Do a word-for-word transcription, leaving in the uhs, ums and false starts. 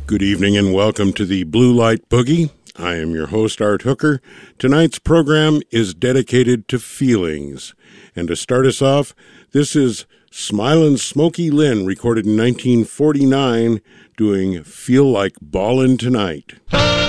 Good evening and welcome to the Blue Light Boogie. I am your host, Art Hooker. Tonight's program is dedicated to feelings. And to start us off, this is Smilin' Smokey Lynn, recorded in nineteen forty-nine, doing Feel Like Ballin' Tonight.